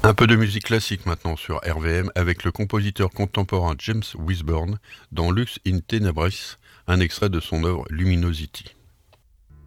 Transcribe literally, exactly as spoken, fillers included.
Un peu de musique classique maintenant sur R V M avec le compositeur contemporain James Wishburn dans Lux in Tenebris, un extrait de son œuvre Luminosity.